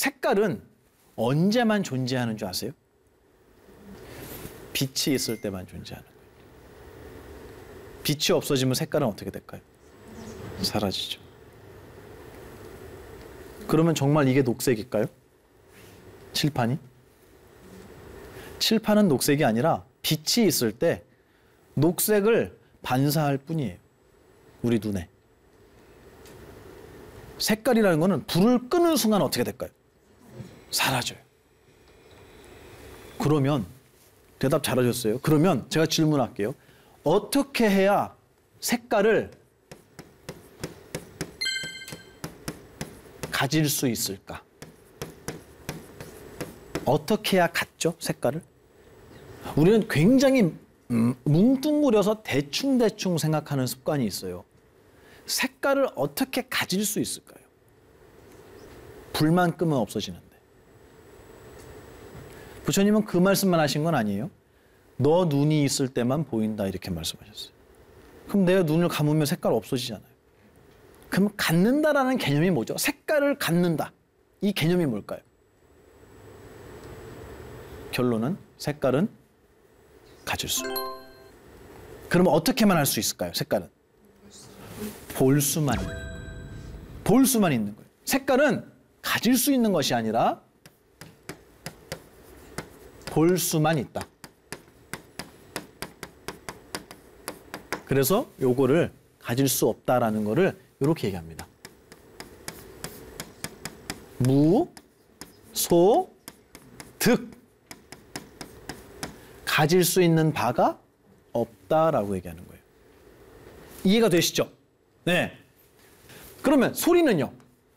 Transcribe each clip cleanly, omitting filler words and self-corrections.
색깔은 언제만 존재하는 줄 아세요? 빛이 있을 때만 존재하는 거예요. 빛이 없어지면 색깔은 어떻게 될까요? 사라지죠. 그러면 정말 이게 녹색일까요? 칠판이? 칠판은 녹색이 아니라 빛이 있을 때 녹색을 반사할 뿐이에요. 우리 눈에. 색깔이라는 거는 불을 끄는 순간 어떻게 될까요? 사라져요. 그러면 대답 잘하셨어요. 그러면 제가 질문할게요. 어떻게 해야 색깔을 가질 수 있을까? 어떻게 해야 갖죠? 색깔을? 우리는 굉장히 뭉뚱그려서 대충대충 생각하는 습관이 있어요. 색깔을 어떻게 가질 수 있을까요? 불만 끄면 없어지는데. 부처님은 그 말씀만 하신 건 아니에요. 너 눈이 있을 때만 보인다 이렇게 말씀하셨어요. 그럼 내가 눈을 감으면 색깔 없어지잖아요. 그럼 갖는다라는 개념이 뭐죠? 색깔을 갖는다. 이 개념이 뭘까요? 결론은 색깔은 가질 수. 그러면 어떻게만 할 수 있을까요? 색깔은 볼 수만 있는 거예요. 볼 수만 있는 거예요. 색깔은 가질 수 있는 것이 아니라 볼 수만 있다. 그래서 요거를 가질 수 없다라는 거를 이렇게 얘기합니다. 무, 소, 득. 가질 수 있는 바가 없다라고 얘기하는 거예요. 이해가 되시죠? 네. 그러면 소리는요?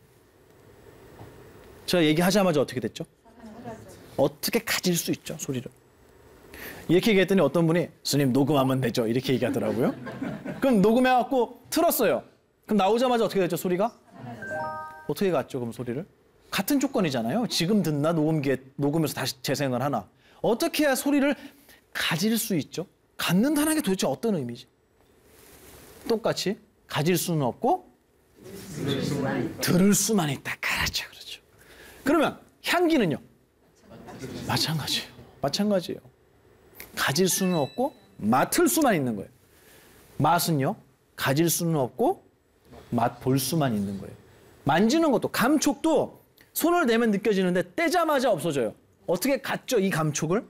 제가 얘기하자마자 어떻게 됐죠? 어떻게 가질 수 있죠, 소리를? 이렇게 얘기했더니 어떤 분이 스님 녹음하면 되죠 이렇게 얘기하더라고요. 그럼 녹음해갖고 틀었어요. 그럼 나오자마자 어떻게 됐죠, 소리가? 어떻게 갔죠, 그럼 소리를? 같은 조건이잖아요. 지금 듣나 녹음해서 다시 재생을 하나. 어떻게 해야 소리를 가질 수 있죠? 갖는다는 게 도대체 어떤 의미지? 똑같이 가질 수는 없고 들을 수만 있다. 그렇죠, 그렇죠. 그러면 향기는요? 마찬가지예요. 가질 수는 없고 맡을 수만 있는 거예요. 맛은요? 가질 수는 없고 맛볼 수만 있는 거예요. 만지는 것도, 감촉도 손을 대면 느껴지는데 떼자마자 없어져요. 어떻게 갖죠, 이 감촉을?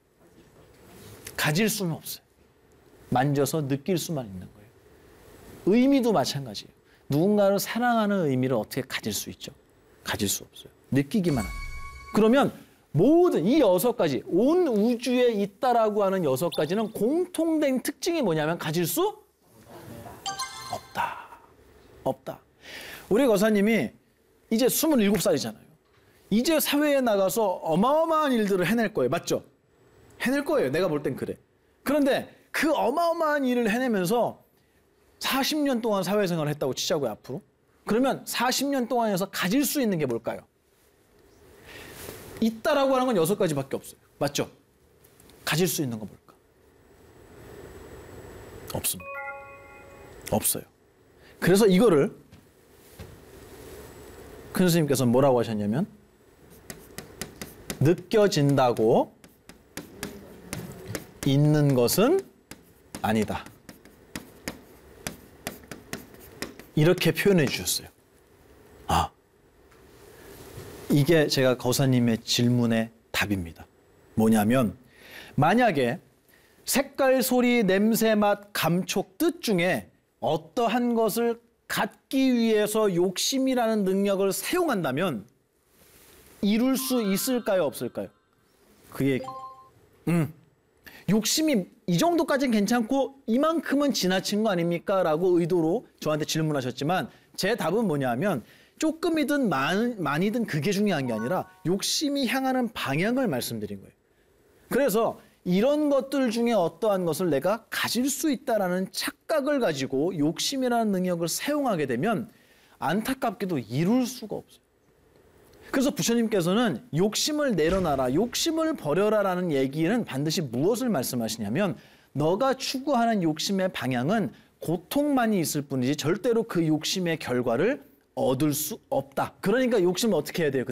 가질 수는 없어요. 만져서 느낄 수만 있는 거예요. 의미도 마찬가지예요. 누군가를 사랑하는 의미를 어떻게 가질 수 있죠? 가질 수 없어요. 느끼기만 합니다. 그러면 모든 이 6가지, 온 우주에 있다라고 하는 6가지는 공통된 특징이 뭐냐면 가질 수 없다. 우리 거사님이 이제 27살이잖아요. 이제 사회에 나가서 어마어마한 일들을 해낼 거예요. 맞죠? 해낼 거예요. 내가 볼 땐 그래. 그런데 그 어마어마한 일을 해내면서 40년 동안 사회생활을 했다고 치자고요, 앞으로. 그러면 40년 동안에서 가질 수 있는 게 뭘까요? 있다라고 하는 건 6가지밖에 없어요. 맞죠? 가질 수 있는 건 뭘까? 없습니다. 없어요. 그래서 이거를 큰 스님께서 뭐라고 하셨냐면 느껴진다고 있는 것은 아니다. 이렇게 표현해 주셨어요. 이게 제가 거사님의 질문의 답입니다. 뭐냐면 만약에 색깔, 소리, 냄새, 맛, 감촉, 뜻 중에 어떠한 것을 갖기 위해서 욕심이라는 능력을 사용한다면 이룰 수 있을까요, 없을까요? 그 얘기. 욕심이 이 정도까지는 괜찮고 이만큼은 지나친 거 아닙니까? 라고 의도로 저한테 질문하셨지만 제 답은 뭐냐면 조금이든 많이든 그게 중요한 게 아니라 욕심이 향하는 방향을 말씀드린 거예요. 그래서 이런 것들 중에 어떠한 것을 내가 가질 수 있다라는 착각을 가지고 욕심이라는 능력을 사용하게 되면 안타깝게도 이룰 수가 없어요. 그래서 부처님께서는 욕심을 내려놔라, 욕심을 버려라라는 얘기는 반드시 무엇을 말씀하시냐면 너가 추구하는 욕심의 방향은 고통만이 있을 뿐이지 절대로 그 욕심의 결과를 얻을 수 없다. 그러니까 욕심을 어떻게 해야 돼요?